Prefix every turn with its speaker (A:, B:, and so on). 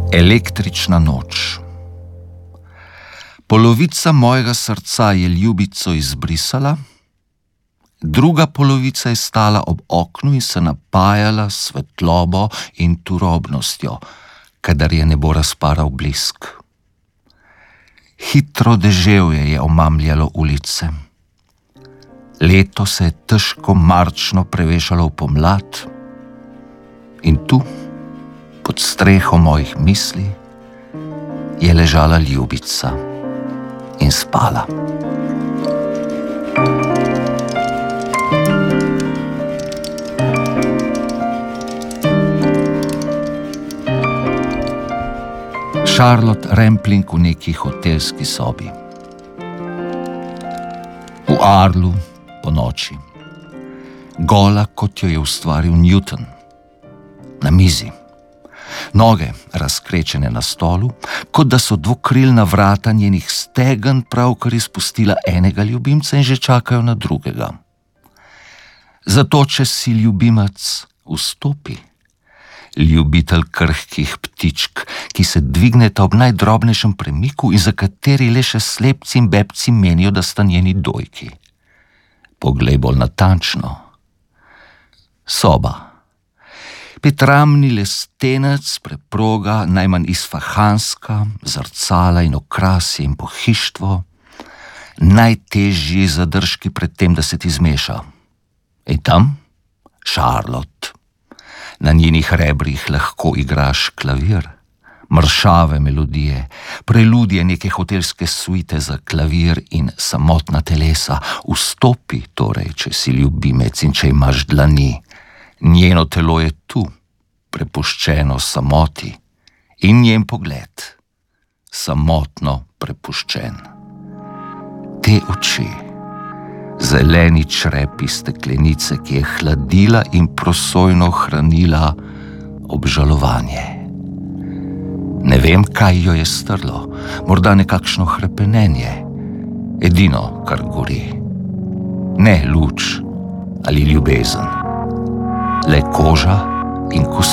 A: Električna noč. Polovica mojega srca je ljubico izbrisala, druga polovica je stala ob oknu in se napajala s svetlobo in turobnostjo, kadar je nebo razparal blisk. Hitro deževje je omamljalo ulice. Leto se je težko marčno prevešalo v pomlad in tu, pod streho mojih misli, je ležala ljubica in spala. Charlotte Rampling v neki hotelski sobi. V Arlu po noči. Gola, kot jo je ustvaril Newton. Na mizi. Noge razkrečene na stolu, kot da so dvokrilna vrata njenih stegen pravkar izpustila enega ljubimca in že čakajo na drugega. Zato, če si ljubimac, vstopi. Ljubitelj krhkih ptičk, ki se dvigneta ob najdrobnejšem premiku in za kateri le še slepci in bebci menijo, da sta njeni dojki. Poglej bolj natančno. Soba. Petramni lestenec, preproga, najmanj isfahanska, zrcala in okrasi in pohištvo, najtežji zadržki pred tem, da se ti zmeša. In tam Charlotte. Na njenih rebrih lahko igraš klavir, mršave melodije, preludije neke hotelske suite za klavir in samotna telesa. Vstopi torej, če si ljubimec in če imaš dlani. Njeno telo je tu, prepuščeno samoti, in njen pogled, samotno prepuščen. Te oči, zeleni črepi steklenice, ki je hladila in prosojno hranila obžalovanje. Ne vem, kaj jo je strlo, morda nekakšno hrepenenje, edino, kar gori. Ne luč ali ljubezen, le koža in kost.